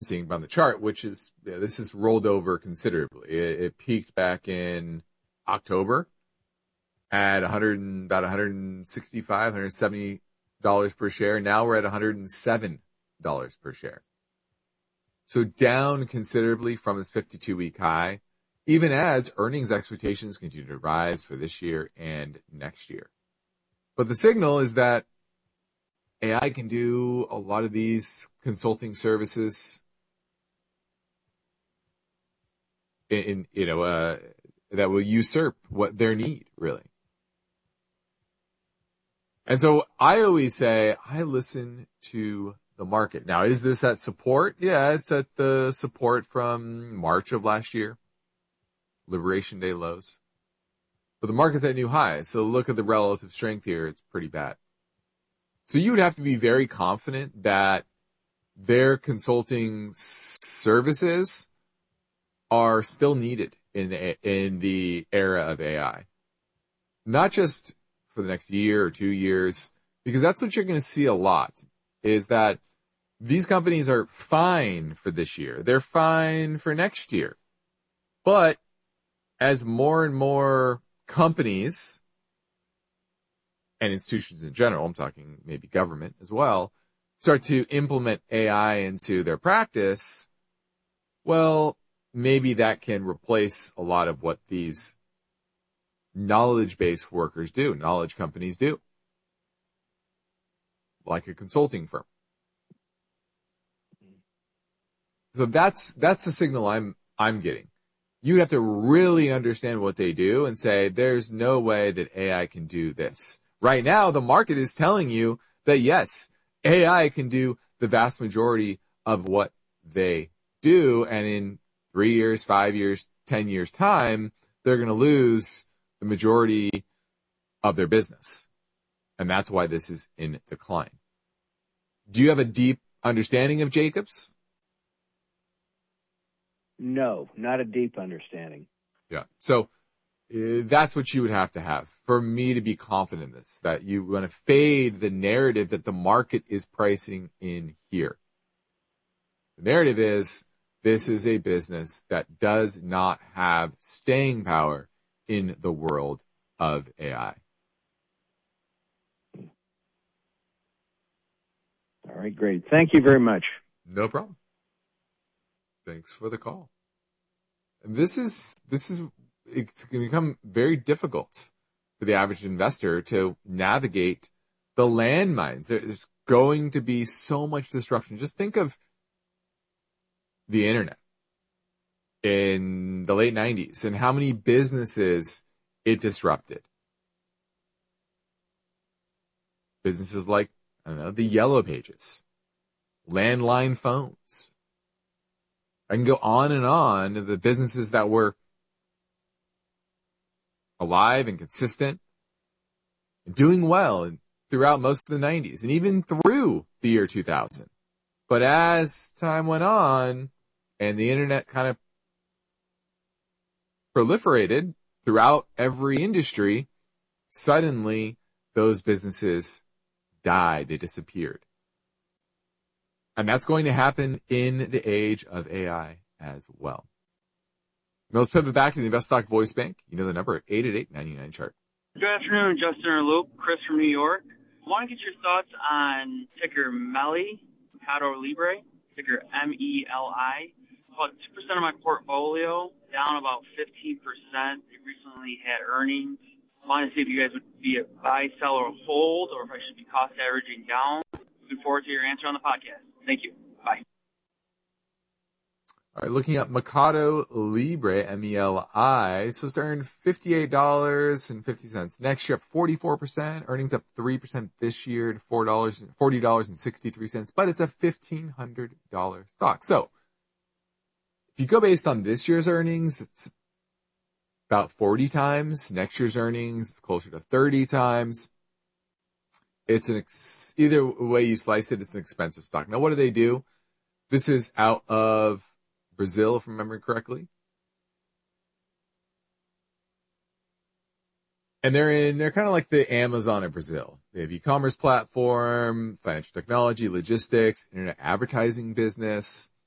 seeing on the chart, which is, this has rolled over considerably. It peaked back in October at about $165, $170 per share. Now we're at $107 per share. So down considerably from its 52-week high, even as earnings expectations continue to rise for this year and next year. But the signal is that AI can do a lot of these consulting services that will usurp what their need, really. And so I always say, I listen to the market. Now, is this at support? Yeah, it's at the support from March of last year, Liberation Day lows. But the market's at new highs. So look at the relative strength here. It's pretty bad. So you would have to be very confident that their consulting services are still needed in the era of AI. Not just for the next year or 2 years, because that's what you're going to see a lot, is that these companies are fine for this year. They're fine for next year. But as more and more companies and institutions in general, I'm talking maybe government as well, start to implement AI into their practice, well, maybe that can replace a lot of what these knowledge-based workers do, knowledge companies do, like a consulting firm. So that's the signal I'm getting. You have to really understand what they do and say, there's no way that AI can do this. Right now, the market is telling you that yes, AI can do the vast majority of what they do, and in 3 years, 5 years, 10 years time, they're going to lose the majority of their business. And that's why this is in decline. Do you have a deep understanding of Jacobs? No, not a deep understanding. Yeah. So that's what you would have to have for me to be confident in this, that you want to fade the narrative that the market is pricing in here. The narrative is this is a business that does not have staying power in the world of AI. All right, great. Thank you very much. No problem. Thanks for the call. And this is it's going to become very difficult for the average investor to navigate the landmines. There's going to be so much disruption. Just think of the internet in the late 90s and how many businesses it disrupted. Businesses like, I don't know, the Yellow Pages, landline phones. I can go on and on of the businesses that were alive and consistent and doing well and throughout most of the 90s and even through the year 2000. But as time went on and the internet kind of proliferated throughout every industry, suddenly those businesses died. They disappeared. And that's going to happen in the age of AI as well. Now let's pivot back to the InvestTalk Voice Bank. You know the number at 888-99-CHART. Good afternoon, Justin or Luke. Chris from New York. I want to get your thoughts on ticker MELI, Mercado Libre, ticker MELI. About 2% of my portfolio, down about 15%. They recently had earnings. I want to see if you guys would be a buy, sell, or hold, or if I should be cost averaging down. Looking forward to your answer on the podcast. Thank you. Bye. All right, looking at Mercado Libre, MELI, supposed to earn $58.50. Next year, up 44%. Earnings up 3% this year to $40.63. But it's a $1,500 stock. So, if you go based on this year's earnings, it's about 40 times. Next year's earnings, it's closer to 30 times. It's either way you slice it, it's an expensive stock. Now, what do they do? This is out of Brazil, if I remember correctly. And they're kind of like the Amazon of Brazil. They have e-commerce platform, financial technology, logistics, internet advertising business.